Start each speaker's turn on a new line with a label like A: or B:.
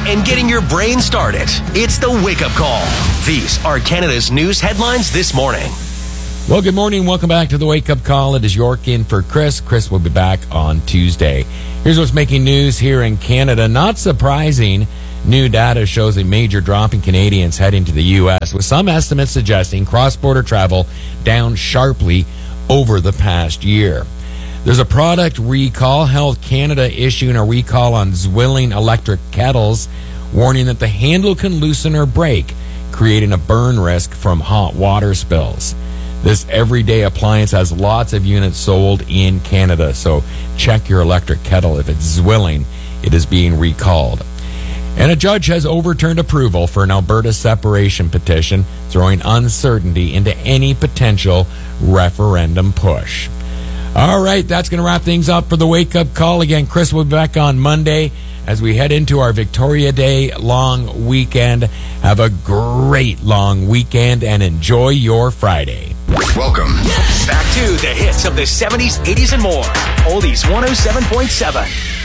A: and getting your brain started. It's the Wake Up Call. These are Canada's news headlines this morning.
B: Well, good morning. Welcome back to the Wake Up Call. It is York in for Chris. Chris will be back on Tuesday. Here's what's making news here in Canada. Not surprising, new data shows a major drop in Canadians heading to the U.S., with some estimates suggesting cross-border travel down sharply over the past year. There's a product recall. Health Canada issuing a recall on Zwilling electric kettles, warning that the handle can loosen or break, creating a burn risk from hot water spills. This everyday appliance has lots of units sold in Canada, so check your electric kettle. If it's Zwilling, it is being recalled. And a judge has overturned approval for an Alberta separation petition, throwing uncertainty into any potential referendum push. All right, that's going to wrap things up for the Wake Up Call. Again, Chris will be back on Monday as we head into our Victoria Day long weekend. Have a great long weekend and enjoy your Friday.
A: Welcome back to the hits of the 70s, 80s, and more. Oldies 107.7.